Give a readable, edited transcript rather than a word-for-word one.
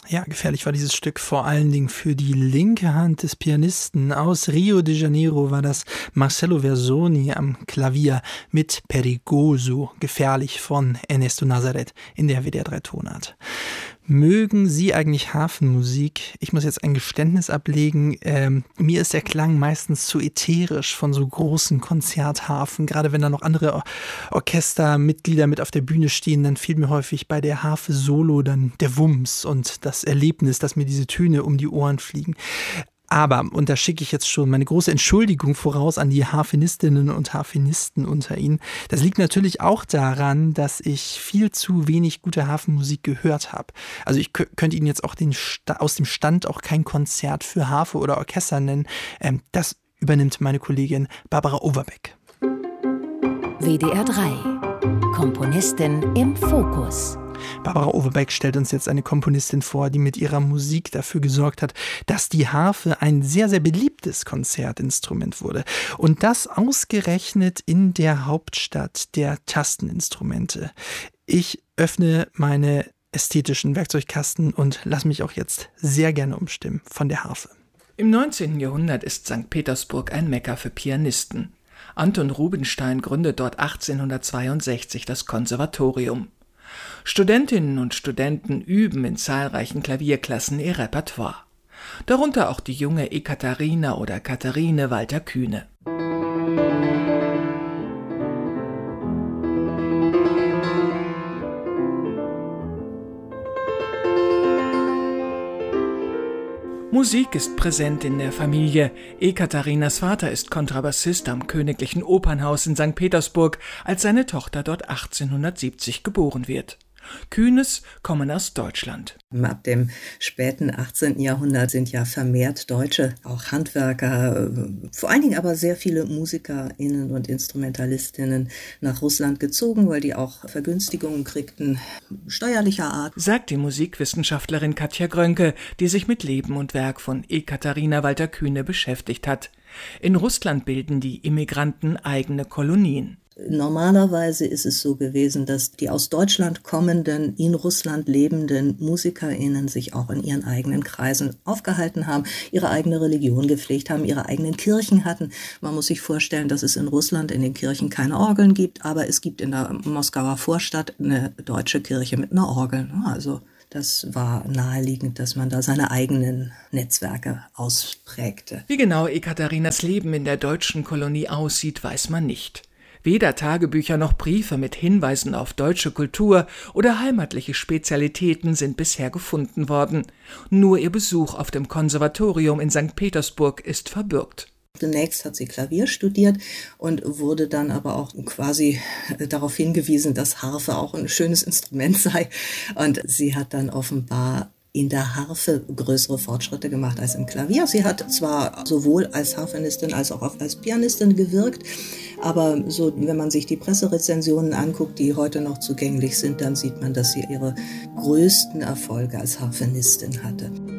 Ja, gefährlich war dieses Stück vor allen Dingen für die linke Hand des Pianisten. Aus Rio de Janeiro war das Marcelo Versoni am Klavier mit Perigoso, gefährlich von Ernesto Nazareth in der WDR 3 Tonart. Mögen Sie eigentlich Hafenmusik? Ich muss jetzt ein Geständnis ablegen. Mir ist der Klang meistens zu ätherisch von so großen Konzerthafen. Gerade wenn da noch andere Orchestermitglieder mit auf der Bühne stehen, dann fehlt mir häufig bei der Harfe Solo dann der Wumms und das Erlebnis, dass mir diese Töne um die Ohren fliegen. Aber, und da schicke ich jetzt schon meine große Entschuldigung voraus an die Harfenistinnen und Harfenisten unter Ihnen. Das liegt natürlich auch daran, dass ich viel zu wenig gute Hafenmusik gehört habe. Also ich könnte Ihnen jetzt auch aus dem Stand auch kein Konzert für Harfe oder Orchester nennen. Das übernimmt meine Kollegin Barbara Overbeck. WDR 3. Komponistin im Fokus. Barbara Overbeck stellt uns jetzt eine Komponistin vor, die mit ihrer Musik dafür gesorgt hat, dass die Harfe ein sehr, sehr beliebtes Konzertinstrument wurde. Und das ausgerechnet in der Hauptstadt der Tasteninstrumente. Ich öffne meine ästhetischen Werkzeugkasten und lasse mich auch jetzt sehr gerne umstimmen von der Harfe. Im 19. Jahrhundert ist St. Petersburg ein Mekka für Pianisten. Anton Rubinstein gründet dort 1862 das Konservatorium. Studentinnen und Studenten üben in zahlreichen Klavierklassen ihr Repertoire. Darunter auch die junge Ekaterina oder Katharine Walter-Kühne. Musik ist präsent in der Familie. Ekaterinas Vater ist Kontrabassist am Königlichen Opernhaus in St. Petersburg, als seine Tochter dort 1870 geboren wird. Kühnes kommen aus Deutschland. Ab dem späten 18. Jahrhundert sind ja vermehrt Deutsche, auch Handwerker, vor allen Dingen aber sehr viele MusikerInnen und Instrumentalistinnen nach Russland gezogen, weil die auch Vergünstigungen kriegten, steuerlicher Art. Sagt die Musikwissenschaftlerin Katja Grönke, die sich mit Leben und Werk von Ekaterina Walter-Kühne beschäftigt hat. In Russland bilden die Immigranten eigene Kolonien. Normalerweise ist es so gewesen, dass die aus Deutschland kommenden, in Russland lebenden MusikerInnen sich auch in ihren eigenen Kreisen aufgehalten haben, ihre eigene Religion gepflegt haben, ihre eigenen Kirchen hatten. Man muss sich vorstellen, dass es in Russland in den Kirchen keine Orgeln gibt, aber es gibt in der Moskauer Vorstadt eine deutsche Kirche mit einer Orgel. Also das war naheliegend, dass man da seine eigenen Netzwerke ausprägte. Wie genau Ekaterinas Leben in der deutschen Kolonie aussieht, weiß man nicht. Weder Tagebücher noch Briefe mit Hinweisen auf deutsche Kultur oder heimatliche Spezialitäten sind bisher gefunden worden. Nur ihr Besuch auf dem Konservatorium in St. Petersburg ist verbürgt. Zunächst hat sie Klavier studiert und wurde dann aber auch quasi darauf hingewiesen, dass Harfe auch ein schönes Instrument sei. Und sie hat dann offenbar in der Harfe größere Fortschritte gemacht als im Klavier. Sie hat zwar sowohl als Harfenistin als auch als Pianistin gewirkt, aber so, wenn man sich die Presserezensionen anguckt, die heute noch zugänglich sind, dann sieht man, dass sie ihre größten Erfolge als Harfenistin hatte.